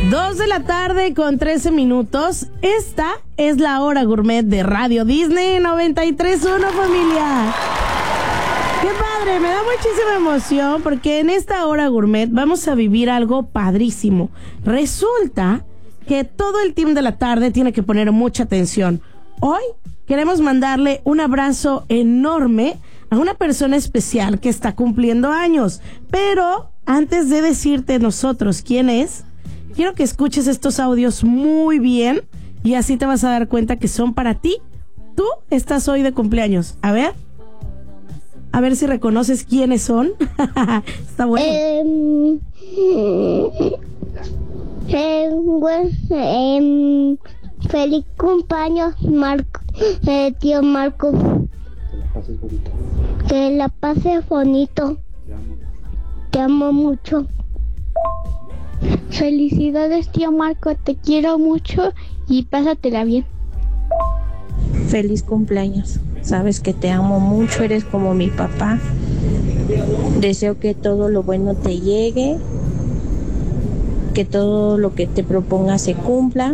2 de la tarde con 13 minutos. Esta es la hora gourmet de Radio Disney 93.1, familia. ¡Qué padre! Me da muchísima emoción porque en esta hora gourmet vamos a vivir algo padrísimo. Resulta que todo el team de la tarde tiene que poner mucha atención. Hoy queremos mandarle un abrazo enorme a una persona especial que está cumpliendo años. Pero antes de decirte nosotros quién es, quiero que escuches estos audios muy bien y así te vas a dar cuenta que son para ti. Tú estás hoy de cumpleaños. A ver si reconoces quiénes son. Está bueno. Feliz cumpleaños, Marco, tío Marco. Que la pases bonito. Te amo mucho. Felicidades, tío Marco, te quiero mucho y pásatela bien. Feliz cumpleaños. Sabes que te amo mucho, eres como mi papá. Deseo que todo lo bueno te llegue, que todo lo que te propongas se cumpla.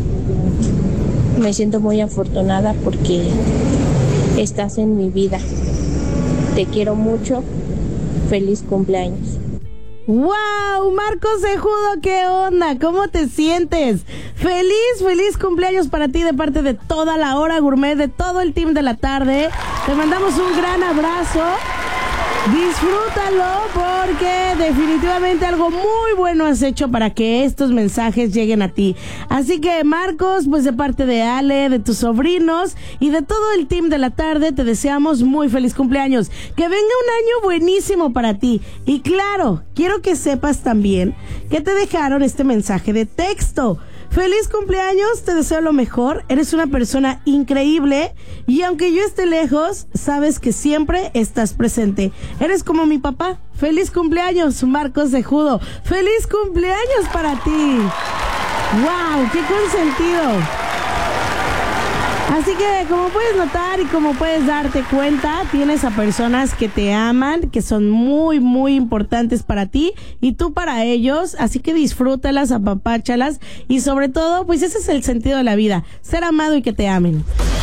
Me siento muy afortunada porque estás en mi vida. Te quiero mucho. Feliz cumpleaños. ¡Wow! Marcos Cejudo, ¿qué onda? ¿Cómo te sientes? Feliz cumpleaños para ti de parte de toda la hora gourmet, de todo el team de la tarde. Te mandamos un gran abrazo. Disfrútalo porque definitivamente algo muy bueno has hecho para que estos mensajes lleguen a ti. Así que Marcos, pues de parte de Ale, de tus sobrinos y de todo el team de la tarde, te deseamos muy feliz cumpleaños. Que venga un año buenísimo para ti. Y claro, quiero que sepas también que te dejaron este mensaje de texto. Feliz cumpleaños, te deseo lo mejor, eres una persona increíble y aunque yo esté lejos, sabes que siempre estás presente. Eres como mi papá. Feliz cumpleaños, Marcos Cejudo. Feliz cumpleaños para ti. ¡Wow! ¡Qué consentido! Así que como puedes notar y como puedes darte cuenta, tienes a personas que te aman, que son muy, muy importantes para ti y tú para ellos. Así que disfrútalas, apapáchalas y sobre todo, pues ese es el sentido de la vida, ser amado y que te amen.